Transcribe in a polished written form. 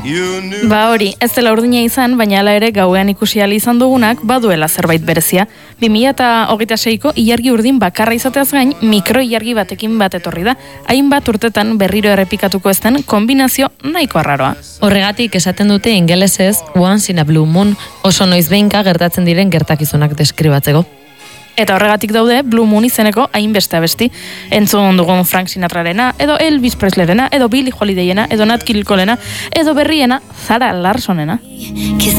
Ba hori, ez dela urdina izan, baina hala ere gauean ikusi ahal izan dugunak baduela zerbait berezia. 2026ko ilargi urdin bakarra izateaz gain, mikro ilargi batekin bat etorri da. Hainbat urtetan berriro errepikatuko ez den kombinazio nahiko arraroa. Horregatik esaten dute ingelesez once in a blue moon, oso noizbehinka gertatzen diren gertakizunak deskribatzeko. Eta horregatik daude Blue Moon izeneko hainbeste abesti. Entzun dugun Frank Sinatrarena, edo Elvis Presleyrena, edo Billie Holidayena, edo Nat King Colena, edo berriena Zara Larsonena.